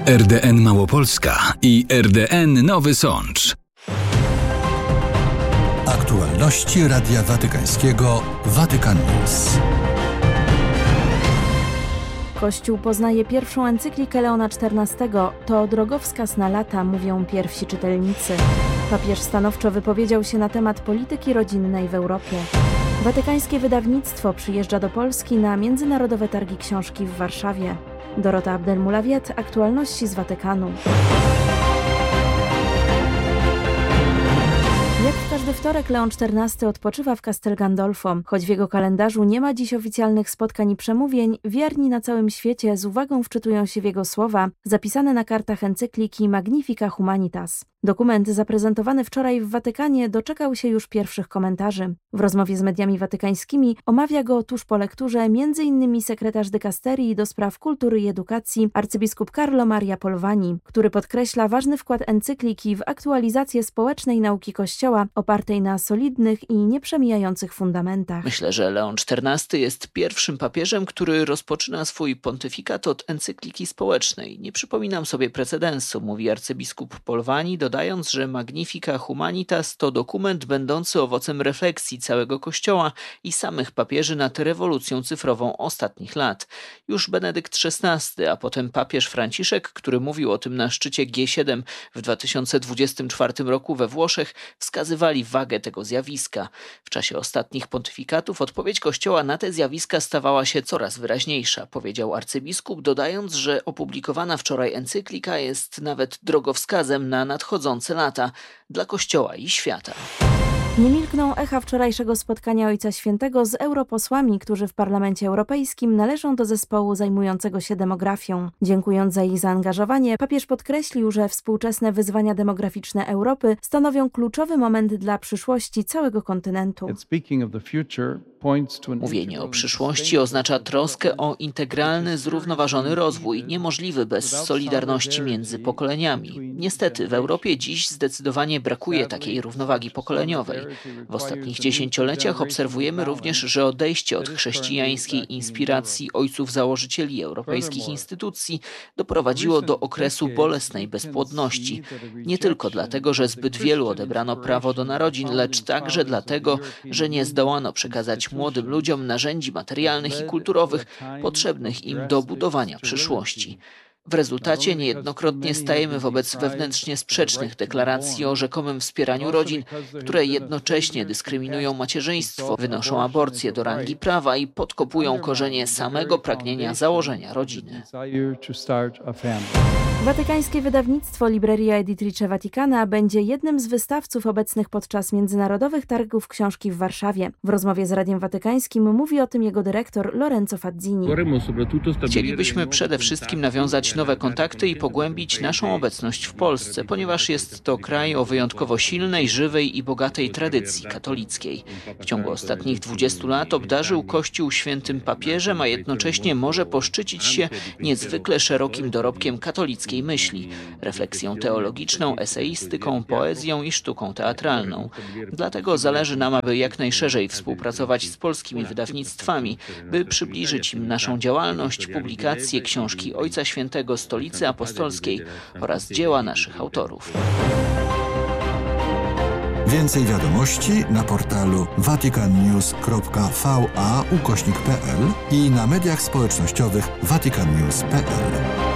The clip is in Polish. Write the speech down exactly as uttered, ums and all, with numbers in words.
R D N Małopolska i R D N Nowy Sącz. Aktualności Radia Watykańskiego Vatican News. Kościół poznaje pierwszą encyklikę Leona czternastego. To drogowskaz na lata, mówią pierwsi czytelnicy. Papież stanowczo wypowiedział się na temat polityki rodzinnej w Europie. Watykańskie wydawnictwo przyjeżdża do Polski na Międzynarodowe Targi Książki w Warszawie. Dorota Abdelmulawiet, aktualności z Watykanu. Jak w każdy wtorek Leon czternasty odpoczywa w Castel Gandolfo. Choć w jego kalendarzu nie ma dziś oficjalnych spotkań i przemówień, wierni na całym świecie z uwagą wczytują się w jego słowa, zapisane na kartach encykliki Magnifica Humanitas. Dokument zaprezentowany wczoraj w Watykanie doczekał się już pierwszych komentarzy. W rozmowie z mediami watykańskimi omawia go tuż po lekturze m.in. sekretarz dykasterii do spraw kultury i edukacji arcybiskup Carlo Maria Polvani, który podkreśla ważny wkład encykliki w aktualizację społecznej nauki Kościoła opartej na solidnych i nieprzemijających fundamentach. Myślę, że Leon czternasty jest pierwszym papieżem, który rozpoczyna swój pontyfikat od encykliki społecznej. Nie przypominam sobie precedensu, mówi arcybiskup Polvani, dodając, że Magnifica Humanitas to dokument będący owocem refleksji całego Kościoła i samych papieży nad rewolucją cyfrową ostatnich lat. Już Benedykt szesnasty, a potem papież Franciszek, który mówił o tym na szczycie G siedem w dwa tysiące dwudziestym czwartym roku we Włoszech, wskazywali wagę tego zjawiska. W czasie ostatnich pontyfikatów odpowiedź Kościoła na te zjawiska stawała się coraz wyraźniejsza, powiedział arcybiskup, dodając, że opublikowana wczoraj encyklika jest nawet drogowskazem na nadchodzące lata dla Kościoła i świata. Nie milkną echa wczorajszego spotkania Ojca Świętego z europosłami, którzy w Parlamencie Europejskim należą do zespołu zajmującego się demografią. Dziękując za ich zaangażowanie, papież podkreślił, że współczesne wyzwania demograficzne Europy stanowią kluczowy moment dla przyszłości całego kontynentu. Mówienie o przyszłości oznacza troskę o integralny, zrównoważony rozwój, niemożliwy bez solidarności między pokoleniami. Niestety w Europie dziś zdecydowanie brakuje takiej równowagi pokoleniowej. W ostatnich dziesięcioleciach obserwujemy również, że odejście od chrześcijańskiej inspiracji ojców założycieli europejskich instytucji doprowadziło do okresu bolesnej bezpłodności. Nie tylko dlatego, że zbyt wielu odebrano prawo do narodzin, lecz także dlatego, że nie zdołano przekazać młodym ludziom narzędzi materialnych i kulturowych potrzebnych im do budowania przyszłości. W rezultacie niejednokrotnie stajemy wobec wewnętrznie sprzecznych deklaracji o rzekomym wspieraniu rodzin, które jednocześnie dyskryminują macierzyństwo, wynoszą aborcję do rangi prawa i podkopują korzenie samego pragnienia założenia rodziny. Watykańskie wydawnictwo Libreria Editrice Vaticana będzie jednym z wystawców obecnych podczas Międzynarodowych Targów Książki w Warszawie. W rozmowie z Radiem Watykańskim mówi o tym jego dyrektor Lorenzo Fazzini. Chcielibyśmy przede wszystkim nawiązać nowe kontakty i pogłębić naszą obecność w Polsce, ponieważ jest to kraj o wyjątkowo silnej, żywej i bogatej tradycji katolickiej. W ciągu ostatnich dwudziestu lat obdarzył Kościół świętym papieżem, a jednocześnie może poszczycić się niezwykle szerokim dorobkiem katolickiej myśli, refleksją teologiczną, eseistyką, poezją i sztuką teatralną. Dlatego zależy nam, aby jak najszerzej współpracować z polskimi wydawnictwami, by przybliżyć im naszą działalność, publikacje, książki Ojca Świętego, Stolicy Apostolskiej oraz dzieła naszych autorów. Więcej wiadomości na portalu vaticannews kropka va ukośnik p l i na mediach społecznościowych vaticannews kropka p l.